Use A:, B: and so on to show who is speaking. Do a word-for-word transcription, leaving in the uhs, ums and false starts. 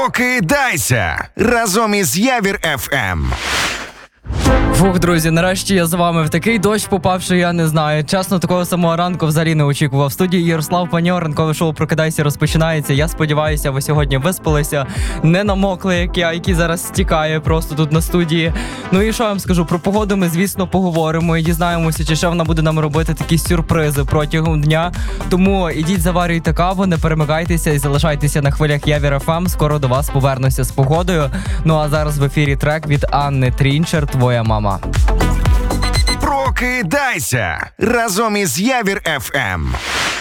A: Прокидайся разом із Явір еф ем.
B: Фух, друзі, нарешті я з вами. В такий дощ попав, що я не знаю. Чесно, такого самого ранку взагалі не очікував. В студії Ярослав Паньо, ранкове шоу «Прокидайся» розпочинається. Я сподіваюся, ви сьогодні виспалися, не намокли, як я, який зараз стікає просто тут на студії. Ну і що я вам скажу, про погоду ми, звісно, поговоримо і дізнаємося, чи ще вона буде нам робити такі сюрпризи протягом дня. Тому ідіть, заварюйте каву, не перемикайтеся і залишайтеся на хвилях Явір еф ем. Скоро до вас повернуся з погодою. Ну а зараз в ефірі трек від Анни Трінчер «Твоя мама».
A: Прокидайся разом із Явір еф ем.